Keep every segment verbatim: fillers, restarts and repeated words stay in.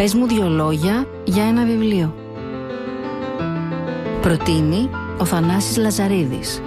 Πες μου δυο λόγια για ένα βιβλίο. Προτείνει ο Θανάσης Λαζαρίδης.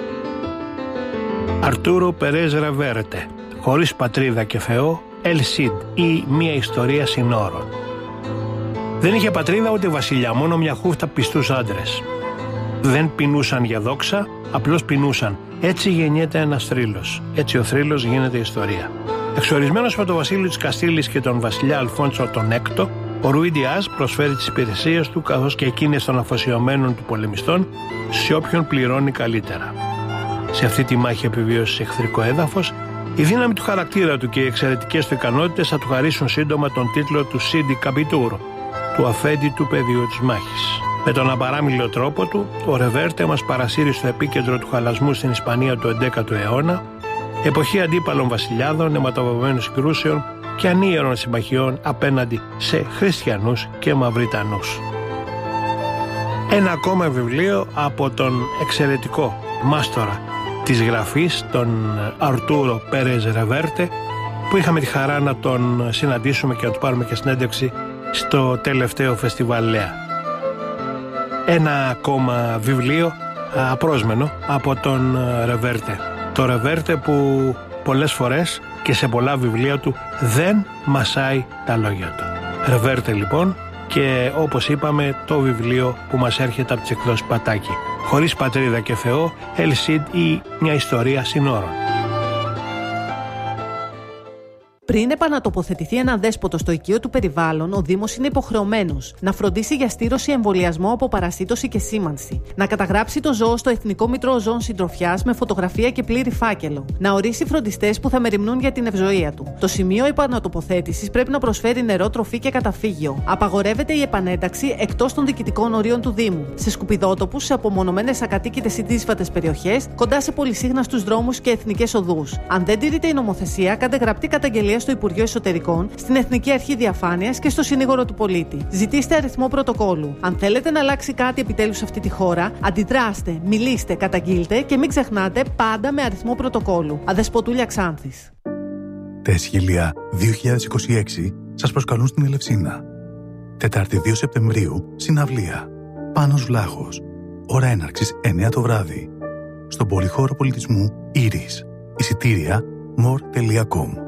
Αρτούρο Περές Ρεβέρτε, Χωρίς πατρίδα και Θεό, El Cid ή Μια ιστορία συνόρων. Δεν είχε πατρίδα ούτε βασιλιά, μόνο μια χούφτα πιστούς άντρες. Δεν πεινούσαν για δόξα, απλώς πεινούσαν. Έτσι γεννιέται ένας θρύλος. Έτσι ο θρύλος γίνεται ιστορία. Εξορισμένος από το βασίλειο της Καστήλης και τον βασιλιά Αλφόνσο τον Έκτο, ο Ρουί Ντιάζ προσφέρει τις υπηρεσίες του καθώς και εκείνες των αφοσιωμένων του πολεμιστών σε όποιον πληρώνει καλύτερα. Σε αυτή τη μάχη επιβίωση σε εχθρικό έδαφος, η δύναμη του χαρακτήρα του και οι εξαιρετικές του ικανότητες θα του χαρίσουν σύντομα τον τίτλο του Σίντι Καπιτούρο, του αφέντη του πεδίου της μάχης. Με τον απαράμιλο τρόπο του, ο Ρεβέρτε μας παρασύρει στο επίκεντρο του χαλασμού στην Ισπανία του εντέκατου αιώνα, εποχή αντίπαλων βασιλιάδων, αιματοβαμμένων συγκρούσεων και ανίερων συμμαχιών απέναντι σε χριστιανούς και μαυριτανούς. Ένα ακόμα βιβλίο από τον εξαιρετικό μάστορα της γραφής, τον Αρτούρο Πέρες Ρεβέρτε, που είχαμε τη χαρά να τον συναντήσουμε και να του πάρουμε και συνέντευξη στο τελευταίο φεστιβάλ Λέα. Ένα ακόμα βιβλίο απρόσμενο από τον Ρεβέρτε. Το Ρεβέρτε που πολλές φορές και σε πολλά βιβλία του δεν μασάει τα λόγια του. Ρεβέρτε λοιπόν, και όπως είπαμε το βιβλίο που μας έρχεται από τις εκδόσεις Πατάκη. Χωρίς πατρίδα και Θεό, El Cid ή Μια ιστορία συνόρων. Πριν επανατοποθετηθεί ένα δέσποτο στο οικείο του περιβάλλον, ο Δήμος είναι υποχρεωμένος να φροντίσει για στήρωση, εμβολιασμό από παρασίτωση και σήμανση, να καταγράψει το ζώο στο Εθνικό Μητρό Ζώων Συντροφιάς με φωτογραφία και πλήρη φάκελο, να ορίσει φροντιστές που θα μεριμνούν για την ευζοία του. Το σημείο επανατοποθέτησης πρέπει να προσφέρει νερό, τροφή και καταφύγιο. Απαγορεύεται η επανένταξη εκτός των διοικητικών ορίων του Δήμου, σε σκουπιδότοπους, σε απομονωμένες ακατοίκητες ή δύσβατες περιοχές, κοντά σε πολυσύχναστους δρόμους και εθνικές οδούς. Αν δεν τηρείται η νομοθεσία, κάντε γραπτή καταγγελία στο Υπουργείο Εσωτερικών, στην Εθνική Αρχή Διαφάνειας και στο Συνήγορο του Πολίτη. Ζητήστε αριθμό πρωτοκόλου. Αν θέλετε να αλλάξει κάτι επιτέλους σε αυτή τη χώρα, αντιδράστε, μιλήστε, καταγγείλτε και μην ξεχνάτε πάντα με αριθμό πρωτοκόλου. Αδεσποτούλια Ξάνθης. Τα Αισχύλια δύο χιλιάδες είκοσι έξι σας προσκαλούν στην Ελευσίνα. Τετάρτη δύο Σεπτεμβρίου, συναυλία. Πάνος Βλάχος. Ώρα έναρξης εννιά το βράδυ. Στον Πολυχώρο Πολιτισμού Ήρης. Εισιτήρια more τελεία com.